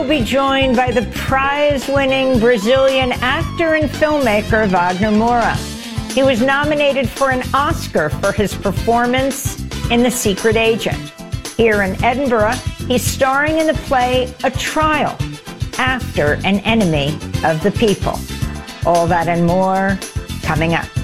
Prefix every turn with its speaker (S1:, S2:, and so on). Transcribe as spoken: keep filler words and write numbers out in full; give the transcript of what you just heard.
S1: will be joined by the prize-winning Brazilian actor and filmmaker Wagner Moura. He was nominated for an Oscar for his performance in The Secret Agent. Here in Edinburgh, he's starring in the play A Trial After an Enemy of the People. All that and more coming up.